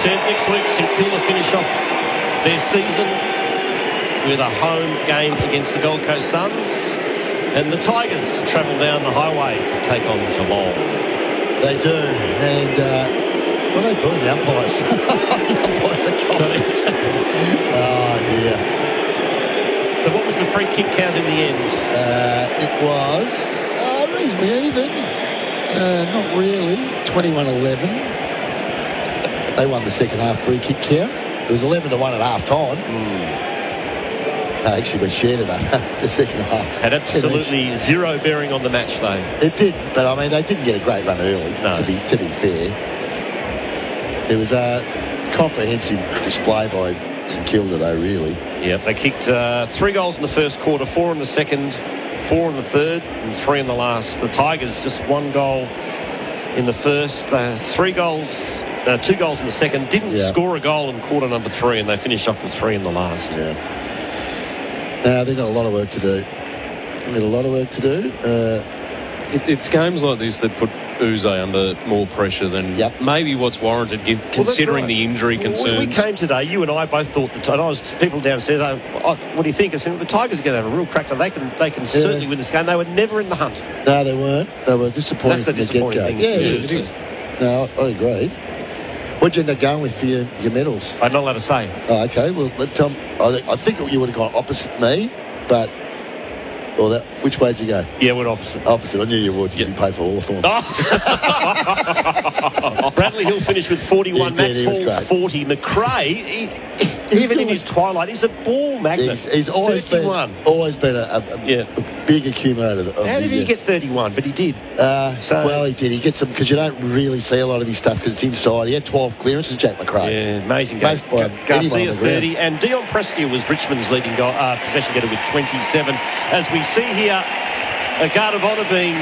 said, next week St Kilda finish off their season with a home game against the Gold Coast Suns, and the Tigers travel down the highway to take on Geelong. They do, and well, they burn the umpires. The umpires are confident. Oh dear. So what was the free kick count in the end? It was reasonably even. Not really. 21-11. They won the second half free kick count. It was 11-1 at half time. Actually, we shared it the second half. Had absolutely zero bearing on the match, though. It did, but I mean, they didn't get a great run early. No. To be fair, it was a comprehensive display by St Kilda, though. Really. Yeah, they kicked 3 goals in the first quarter, 4 in the second, 4 in the third, and 3 in the last. The Tigers just 1 goal in the first, 2 goals in the second. Didn't score a goal in quarter number 3, and they finished off with 3 in the last. Yeah. They've got a lot of work to do. It's games like this that put Uze under more pressure than maybe what's warranted, considering the injury concerns. We came today, you and I both thought that, and I was people downstairs, what do you think? I said, the Tigers are going to have a real crack. They can certainly win this game. They were never in the hunt. No, they weren't. They were disappointed. That's the disappointing thing. Yeah, it is. No, I agree. What'd you end up going with for your medals? I'm not allowed to say. Oh, okay. Well, I think you would have gone opposite me, but... Well, which way did you go? Yeah, went opposite. Opposite. I knew you would because you played for Hawthorn. Bradley Hill finished with 41. Max Hall, 40. McRae, even in his twilight, he's a ball magnet. He's always 31. been a big accumulator. How did he get 31? But he did. Well, he did. He gets them because you don't really see a lot of his stuff because it's inside. He had 12 clearances, Jack McRae. Yeah, amazing game. Garcia 30, and Dion Prestia was Richmond's leading possession getter with 27. As we see here, a guard of honour being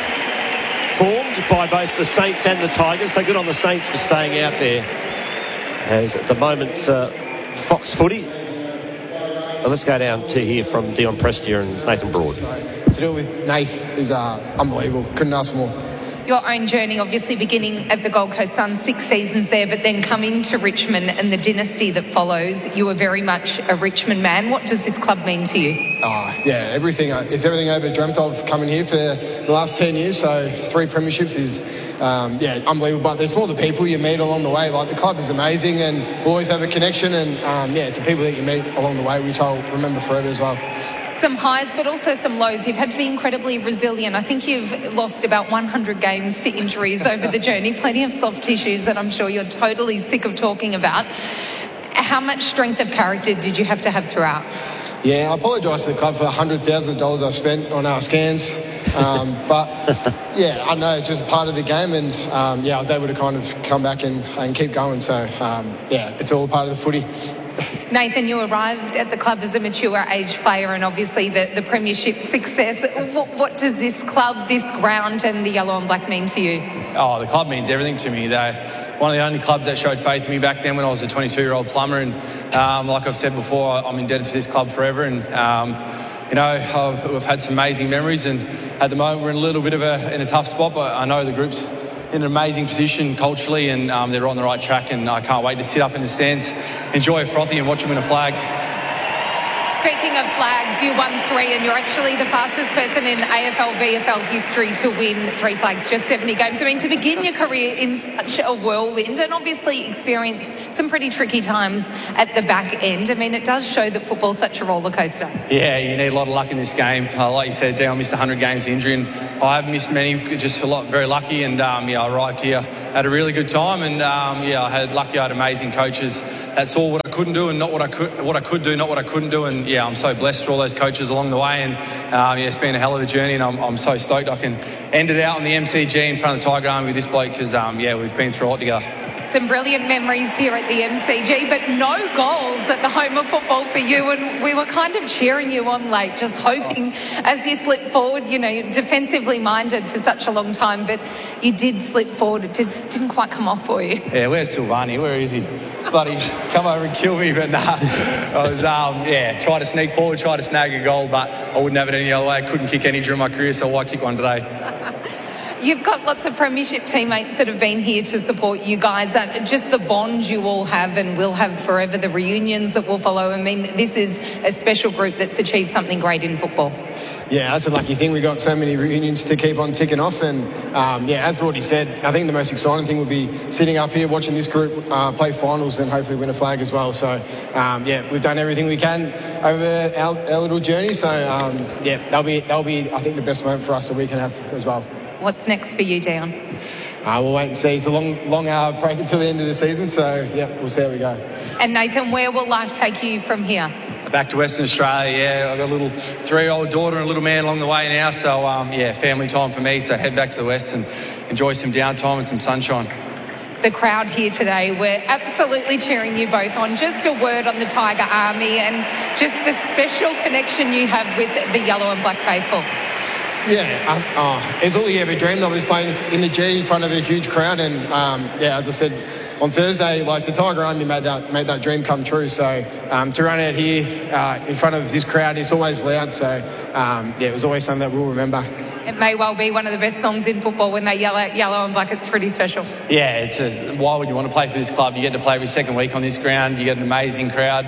formed by both the Saints and the Tigers. So good on the Saints for staying out there. As at the moment, Fox Footy. Let's go down to hear from Dion Prestia and Nathan Broad. To do it with Nath is unbelievable. Couldn't ask for more. Your own journey, obviously beginning at the Gold Coast Suns, 6 seasons there, but then coming to Richmond and the dynasty that follows. You were very much a Richmond man. What does this club mean to you? Everything. It's everything I ever dreamt of coming here for the last 10 years. So 3 premierships is, unbelievable. But there's more the people you meet along the way. Like, the club is amazing and we always have a connection. And, it's the people that you meet along the way, which I'll remember forever as well. Some highs, but also some lows. You've had to be incredibly resilient. I think you've lost about 100 games to injuries over the journey. Plenty of soft tissues that I'm sure you're totally sick of talking about. How much strength of character did you have to have throughout? Yeah, I apologise to the club for the $100,000 I've spent on our scans. But, I know it's just part of the game. And, I was able to kind of come back and keep going. So, it's all part of the footy. Nathan, you arrived at the club as a mature age player and obviously the premiership success. What does this club, this ground and the yellow and black mean to you? Oh, the club means everything to me. They're one of the only clubs that showed faith in me back then when I was a 22-year-old plumber. And like I've said before, I'm indebted to this club forever. And, we've had some amazing memories. And at the moment, we're in a little bit of in a tough spot, but I know the group's in an amazing position culturally, and they're on the right track, and I can't wait to sit up in the stands, enjoy a frothy and watch them win a flag. Speaking of flags, you won 3 and you're actually the fastest person in AFL, VFL history to win 3 flags, just 70 games. I mean, to begin your career in such a whirlwind and obviously experience some pretty tricky times at the back end. I mean, it does show that football's such a roller coaster. Yeah, you need a lot of luck in this game. Like you said, I missed 100 games of injury, and I have missed many, just very lucky. And I arrived here at a really good time, and I had amazing coaches that saw what I couldn't do and not what I could do, not what I couldn't do. And I'm so blessed for all those coaches along the way. And it's been a hell of a journey, and I'm so stoked I can end it out on the MCG in front of the Tiger Army with this bloke, because we've been through a lot together. Some brilliant memories here at the MCG, but no goals at the home of football for you. And we were kind of cheering you on late, just hoping as you slipped forward, defensively minded for such a long time, but you did slip forward. It just didn't quite come off for you. Yeah, where's Silvani? Where is he? Bloody come over and kill me, but nah. I was, try to sneak forward, try to snag a goal, but I wouldn't have it any other way. I couldn't kick any during my career, so why kick one today? You've got lots of premiership teammates that have been here to support you guys. Just the bond you all have and will have forever, the reunions that will follow. I mean, this is a special group that's achieved something great in football. Yeah, that's a lucky thing. We got so many reunions to keep on ticking off. And, as Brody said, I think the most exciting thing would be sitting up here watching this group play finals and hopefully win a flag as well. So, we've done everything we can over our little journey. So, that'll be, I think, the best moment for us that we can have as well. What's next for you, Dion? We'll wait and see. It's a long break until the end of the season. So, we'll see how we go. And Nathan, where will life take you from here? Back to Western Australia, yeah. I've got a little 3-year-old daughter and a little man along the way now. So, family time for me. So head back to the West and enjoy some downtime and some sunshine. The crowd here today, we're absolutely cheering you both on. Just a word on the Tiger Army and just the special connection you have with the yellow and black faithful. Yeah, it's all you ever dreamed of, is playing in the G in front of a huge crowd. And, as I said, on Thursday, like, the Tiger Army made that dream come true. So to run out here in front of this crowd is always loud. So, it was always something that we'll remember. It may well be one of the best songs in football when they yell at yellow and black. It's pretty special. Yeah, why would you want to play for this club? You get to play every second week on this ground. You get an amazing crowd.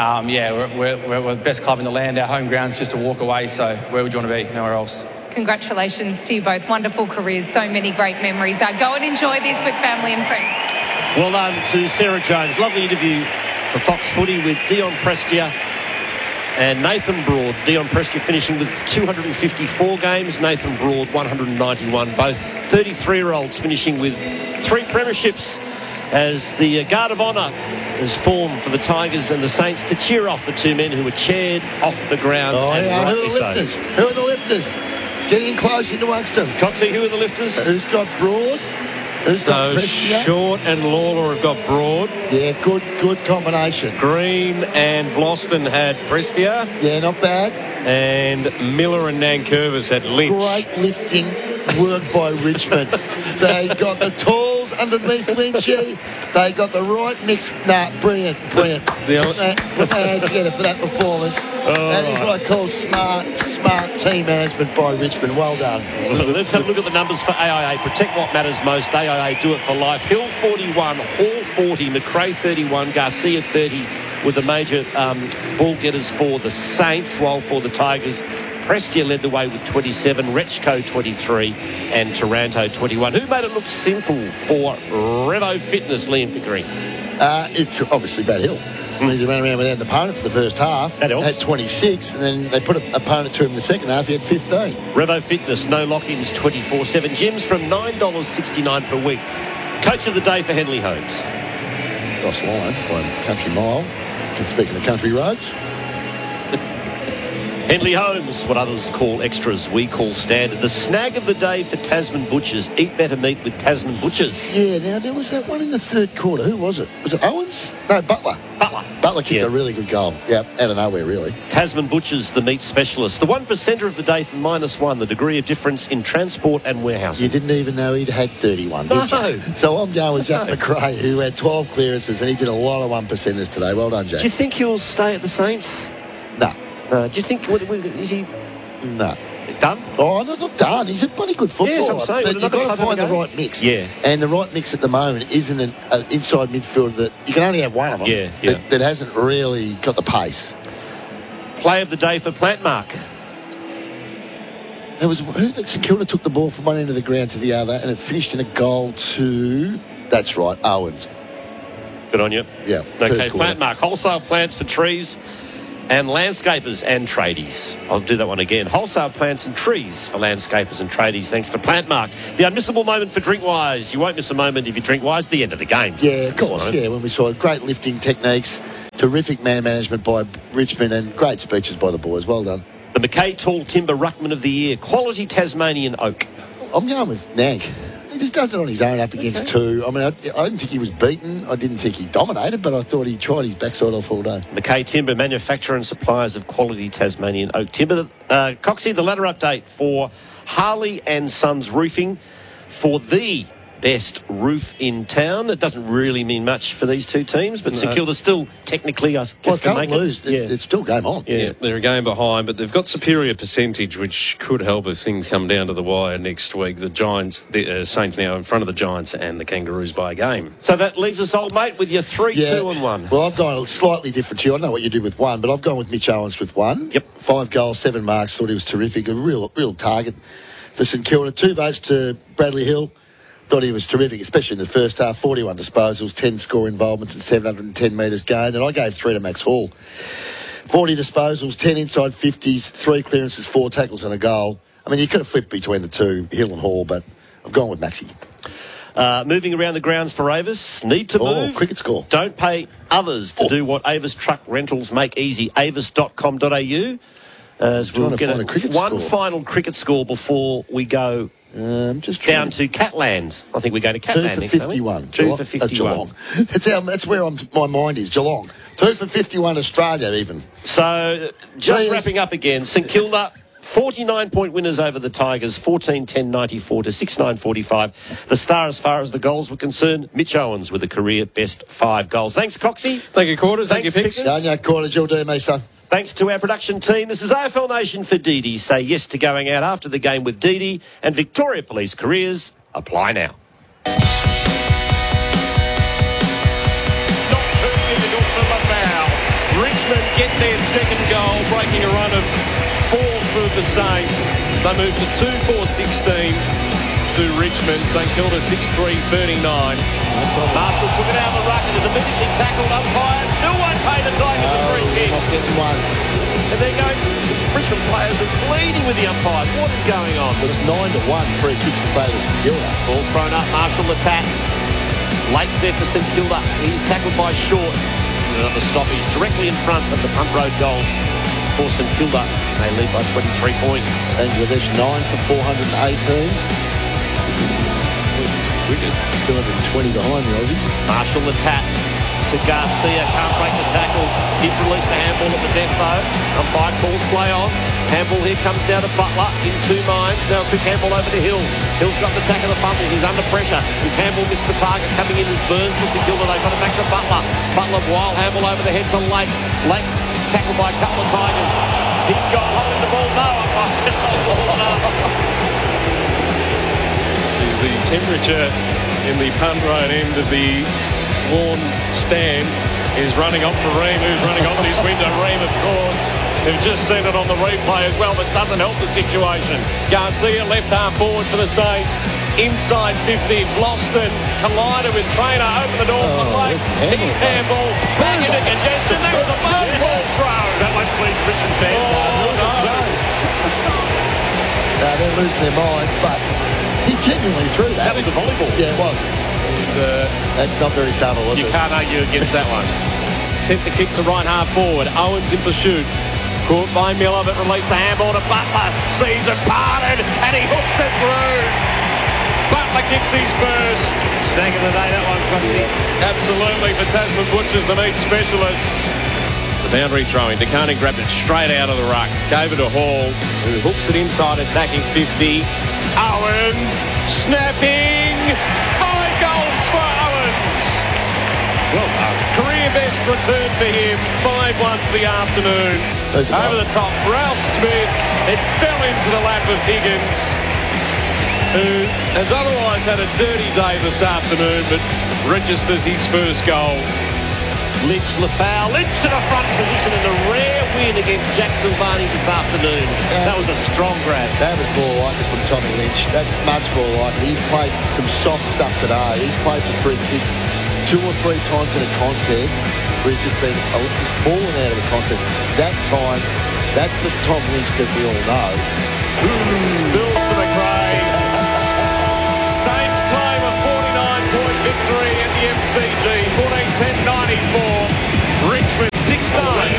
We're the best club in the land. Our home ground's just a walk away. So where would you want to be? Nowhere else. Congratulations to you both. Wonderful careers. So many great memories. Go and enjoy this with family and friends. Well done to Sarah Jones. Lovely interview for Fox Footy with Dion Prestia and Nathan Broad. Dion Prestia finishing with 254 games, Nathan Broad 191. Both 33-year-olds finishing with 3 premierships as the Guard of Honour is formed for the Tigers and the Saints to cheer off the two men who were cheered off the ground. Who are the lifters? So. Who are the lifters? Getting close into amongst them. Coxie, who are the lifters? Who's got Broad? Who's got Prestia? Short and Lawler have got Broad. Yeah, good combination. Green and Vlosten had Prestia. Yeah, not bad. And Miller and Nankervis had Lynch. Great lifting work by Richmond. They got the tools underneath Lynchy. They got the right mix. Brilliant. Put my hands together for that performance. That is what I call smart team management by Richmond. Well done. Let's have a look at the numbers for AIA. Protect what matters most. AIA, do it for life. Hill 41, Hall 40, McRae 31, Garcia 30 with the major ball getters for the Saints, while for the Tigers, Prestia led the way with 27, Rechko 23 and Taranto 21. Who made it look simple for Revo Fitness, Liam Pickering? It's obviously Brad Hill. He ran around without an opponent for the first half. That helps. Had 26, and then they put an opponent to him in the second half. He had 15. Revo Fitness, no lock-ins, 24/7 gyms from $9.69 per week. Coach of the day for Henley Holmes. Ross Lyon by Country Mile. Speaking of country roads. Henley Holmes, what others call extras, we call standard. The snag of the day for Tasman Butchers. Eat better meat with Tasman Butchers. Yeah, now there was that one in the third quarter. Who was it? Was it Owens? No, Butler. Butler kicked a really good goal. Yeah, out of nowhere, really. Tasman Butchers, the meat specialist. The 1%er of the day for -1, the degree of difference in transport and warehousing. You didn't even know he'd had 31, did you? So I'm going with Jack McRae, who had 12 clearances, and he did a lot of 1%ers today. Well done, Jack. Do you think he'll stay at the Saints? No. Do you think, is he... No. Done? Oh, no, not done. He's a bloody good footballer. Yes, I'm saying. But you've got to find the right mix. Yeah. And the right mix at the moment isn't an inside midfielder that... You can only have one of them. Yeah. That hasn't really got the pace. Play of the day for Plantmark. It was who that St Kilda took the ball from one end of the ground to the other, and it finished in a goal to... That's right, Owens. Good on you. Yeah. Okay, Plantmark. Wholesale plants for trees and landscapers and tradies. I'll do that one again. Wholesale plants and trees for landscapers and tradies, thanks to Plantmark. The unmissable moment for Drinkwise. You won't miss a moment if you drink wise. The end of the game. Yeah, of course. Yeah, when we saw great lifting techniques, terrific man management by Richmond, and great speeches by the boys. Well done. The Mackay Tall Timber Ruckman of the Year. Quality Tasmanian Oak. I'm going with Nank. He just does it on his own up against two. I mean, I didn't think he was beaten. I didn't think he dominated, but I thought he tried his backside off all day. Mackay Timber, manufacturer and suppliers of quality Tasmanian oak timber. Coxie, the ladder update for Harley and Sons Roofing for the best roof in town. It doesn't really mean much for these two teams, but St Kilda still technically, I guess, can make lose. it. It's still game on. Yeah, they're a game behind, but they've got superior percentage, which could help if things come down to the wire next week. The Giants, the Saints now in front of the Giants and the Kangaroos by a game. So that leaves us, old mate, with your 3, 2 and 1. Well, I've gone slightly different to you. I know what you did with 1, but I've gone with Mitch Owens with 1. Yep. 5 goals, 7 marks. Thought he was terrific. A real target for St Kilda. 2 votes to Bradley Hill. Thought he was terrific, especially in the first half. 41 disposals, 10 score involvements and 710 metres gained. And I gave 3 to Max Hall. 40 disposals, 10 inside 50s, 3 clearances, 4 tackles and a goal. I mean, you could have flipped between the two, Hill and Hall, but I've gone with Maxie. Moving around the grounds for Avis. Need to move. Cricket score. Don't pay others to do what Avis Truck Rentals make easy. Avis.com.au. As we'll get one final cricket score before we go just down to Catland. I think we're going to Catland 2 for 51. 2 for 51. That's where my mind is, Geelong. 2 for 51 Australia even. So, just wrapping up again, St Kilda, 49-point winners over the Tigers, 14-10-94 to 6-9-45. The star, as far as the goals were concerned, Mitch Owens with a career best 5 goals. Thanks, Coxie. Thank you, Quarters. Thank you, Pickers. Quarters, you'll do me, son. Thanks to our production team. This is AFL Nation for Dee. Say yes to going out after the game with Dee and Victoria Police careers. Apply now. Not too difficult for Lamau. Richmond get their second goal, breaking a run of 4 for the Saints. They move to 2-4-16 to Richmond. St Kilda 6-3-39. Marshall took it out of the ruck and is immediately tackled. Umpire still won't pay the Tigers a free kick. Not getting one. And they're going, Richmond players are pleading with the umpires. What is going on? It's 9-1 free kicks in favour of St Kilda. Ball thrown up, Marshall attack. Lake's there for St Kilda. He's tackled by Short. And another stoppage directly in front of the Punt Road goals for St Kilda. They lead by 23 points. Bangladesh 9 for 418. Wicked. 220 behind the Aussies. Marshall the tap to Garcia. Can't break the tackle. Did release the handball at the death though. Umpire calls play on. Handball here comes down to Butler in 2 minds. Now a quick handball over to Hill. Hill's got the tackle of the fumble. He's under pressure. His handball missed the target. Coming in as Burns for St Kilda. They've got it back to Butler. Butler wild handball over the head to Lake. Lake's tackled by a couple of Tigers. He's got holding the ball. No, umpire says hold the ball up. The temperature in the Punt Road end of the lawn stand is running up for Ream, who's running up at his window. Ream, of course, they've just seen it on the replay as well. That doesn't help the situation. Garcia, left half forward for the Saints. Inside 50, Vlosten collided with Trainer. Open the door for Lake. He's handball. Back into congestion. That was a basketball throw. That won't please Richmond fans. They're losing their minds, but he genuinely threw that. That was a volleyball. Yeah, it was. That's not very subtle, was it? You can't argue against that one. Sent the kick to right half forward. Owens in pursuit. Caught by Miller, but released the handball to Butler. Sees it parted, and he hooks it through. Butler kicks his first. Snag of the day, that one, Coxie. Absolutely, for Tasman Butchers, the meat specialists. The boundary throwing. DeCarney grabbed it straight out of the ruck. Gave it to Hall, who hooks it inside, attacking 50. Owens snapping. 5 goals for Owens. Well done. Career best return for him. 5-1 for the afternoon. Over the top, Ralph Smith. It fell into the lap of Higgins, who has otherwise had a dirty day this afternoon, but registers his first goal. Lynch, Lafau, Lynch to the front position in a rare win against Jack Silvani this afternoon. That was a strong grab. That was more like it from Tommy Lynch. That's much more like it. He's played some soft stuff today. He's played for free kicks 2 or 3 times in a contest where he's just been just fallen out of a contest. That time, that's the Tom Lynch that we all know. Spills to McRae. Saints claim a 49-point victory at the MCG. 14-10-94. Richmond 6-9